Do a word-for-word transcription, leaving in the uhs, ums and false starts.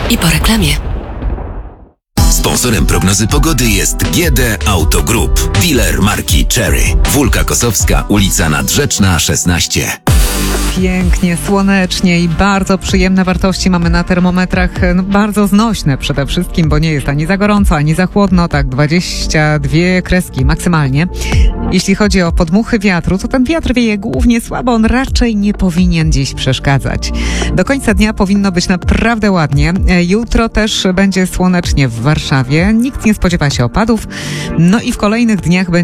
I po reklamie. Sponsorem prognozy pogody jest G D Auto Group, dealer marki Cherry. Wólka Kosowska, ulica Nadrzeczna szesnaście. Pięknie, słonecznie i bardzo przyjemne wartości mamy na termometrach, no, bardzo znośne przede wszystkim, bo nie jest ani za gorąco, ani za chłodno, tak dwadzieścia dwie kreski maksymalnie. Jeśli chodzi o podmuchy wiatru, to ten wiatr wieje głównie słabo, on raczej nie powinien dziś przeszkadzać. Do końca dnia powinno być naprawdę ładnie. Jutro też będzie słonecznie w Warszawie, nikt nie spodziewa się opadów, no i w kolejnych dniach będzie